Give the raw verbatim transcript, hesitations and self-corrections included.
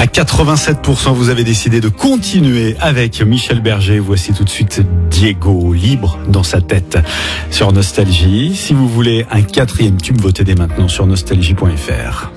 À quatre-vingt-sept pour cent, vous avez décidé de continuer avec Michel Berger. Voici tout de suite Diego, libre dans sa tête, sur Nostalgie. Si vous voulez un quatrième tube, votez dès maintenant sur nostalgie point f r.